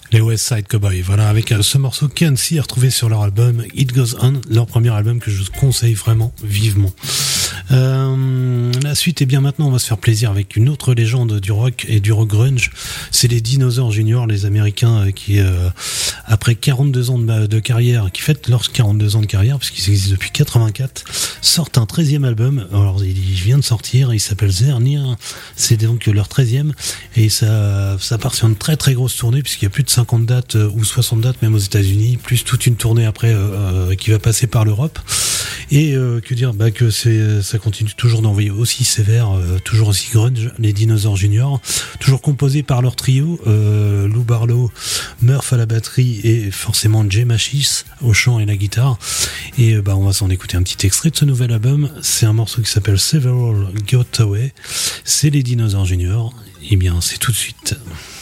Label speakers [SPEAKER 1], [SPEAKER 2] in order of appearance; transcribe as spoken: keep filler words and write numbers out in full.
[SPEAKER 1] Les West Side Cowboys, voilà, avec euh, ce morceau Can't See retrouvé sur leur album It Goes On, leur premier album que je vous conseille vraiment vivement. Euh, la suite, et eh bien maintenant on va se faire plaisir avec une autre légende du rock et du rock grunge, c'est les Dinosaurs Junior, les Américains euh, qui euh, après quarante-deux ans de, de carrière, qui fêtent leurs quarante-deux ans de carrière puisqu'ils existent depuis quatre-vingt-quatre, sortent un treizième album. Alors il vient de sortir, il s'appelle Zernier, c'est donc leur treizième et ça, ça part sur une très très grosse tournée puisqu'il y a plus de cinquante dates euh, ou soixante dates même aux États-Unis, plus toute une tournée après euh, euh, qui va passer par l'Europe. Et euh, que dire, bah que c'est, ça continue toujours d'envoyer aussi sévère, euh, toujours aussi grunge, les Dinosaurs Junior, toujours composé par leur trio, euh, Lou Barlow, Murph à la batterie et forcément Jay Machis au chant et la guitare. Et euh, bah on va s'en écouter un petit extrait de ce nouvel album. C'est un morceau qui s'appelle Several Got Away. C'est les Dinosaurs Junior. Et bien c'est tout de suite.